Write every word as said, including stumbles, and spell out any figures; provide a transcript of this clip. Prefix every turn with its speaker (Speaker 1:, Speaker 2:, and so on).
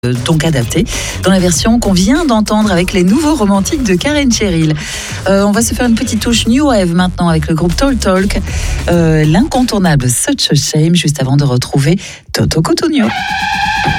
Speaker 1: Euh, donc adapté dans la version qu'on vient d'entendre avec les nouveaux romantiques de Karen Cheryl. Euh, on va se faire une petite touche New Wave maintenant avec le groupe Tall Talk, euh, l'incontournable Such a Shame, juste avant de retrouver Toto Cutugno.